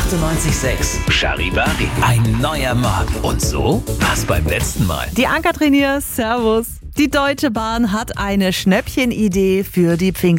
98,6. Charivari. Ein neuer Morgen. Und so war's beim letzten Mal. Die Ann-Kathrin hier, servus. Die Deutsche Bahn hat eine Schnäppchenidee für die